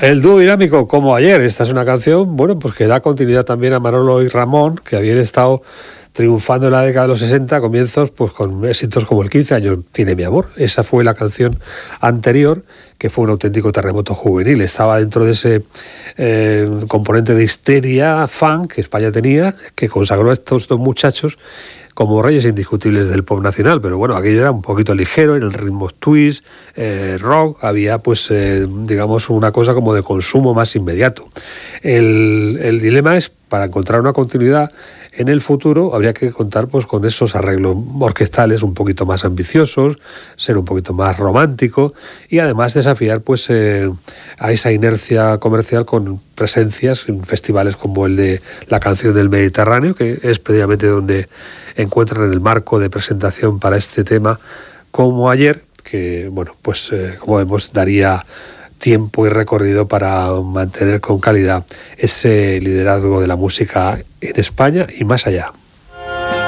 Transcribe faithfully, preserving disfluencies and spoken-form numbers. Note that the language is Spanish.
El dúo dinámico como ayer. Esta es una canción, bueno, pues que da continuidad también a Manolo y Ramón, que habían estado triunfando en la década de los sesenta, comienzos pues con éxitos como el quince años tiene mi amor. Esa fue la canción anterior, que fue un auténtico terremoto juvenil. Estaba dentro de ese eh, componente de histeria, fan, que España tenía, que consagró a estos dos muchachos como reyes indiscutibles del pop nacional. Pero bueno, aquello era un poquito ligero, en el ritmo twist, eh, rock, había pues eh, digamos una cosa como de consumo más inmediato. El, el dilema es, para encontrar una continuidad en el futuro, habría que contar pues con esos arreglos orquestales un poquito más ambiciosos, ser un poquito más romántico y además desafiar pues eh, a esa inercia comercial con presencias en festivales como el de la canción del Mediterráneo, que es precisamente donde encuentran el marco de presentación para este tema, como ayer, que bueno, pues eh, como vemos, daría tiempo y recorrido para mantener con calidad ese liderazgo de la música en España y más allá.